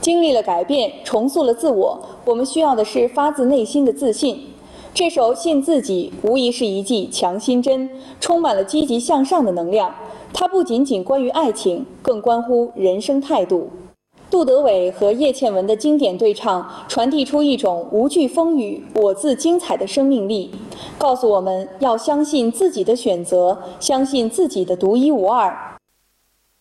经历了改变，重塑了自我，我们需要的是发自内心的自信。这首《信自己》无疑是一剂强心针，充满了积极向上的能量。它不仅仅关于爱情，更关乎人生态度。杜德伟和叶倩文的经典对唱，传递出一种无惧风雨、我自精彩的生命力，告诉我们要相信自己的选择，相信自己的独一无二，